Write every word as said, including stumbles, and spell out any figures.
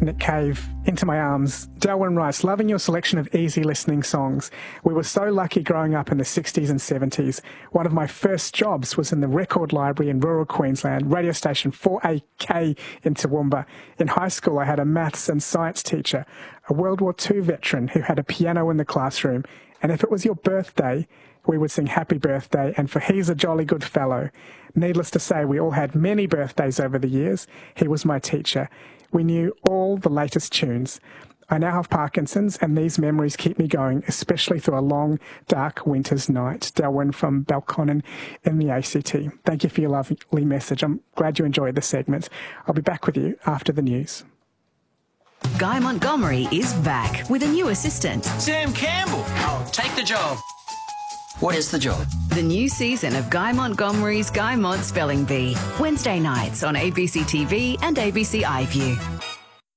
Nick Cave, Into My Arms. Delwyn Rice, loving your selection of easy listening songs. We were so lucky growing up in the sixties and seventies. One of my first jobs was in the record library in rural Queensland, radio station four A K in Toowoomba. In high school, I had a maths and science teacher, a World War Two veteran who had a piano in the classroom. And if it was your birthday, we would sing happy birthday, and for he's a jolly good fellow. Needless to say, we all had many birthdays over the years. He was my teacher. We knew all the latest tunes. I now have Parkinson's, and these memories keep me going, especially through a long, dark winter's night. Delwyn from Belconnen in the A C T. Thank you for your lovely message. I'm glad you enjoyed the segment. I'll be back with you after the news. Guy Montgomery is back with a new assistant. Sam Campbell. I'll take the job. What is the job? The new season of Guy Montgomery's Guy Mont Spelling Bee. Wednesday nights on A B C T V and A B C iView.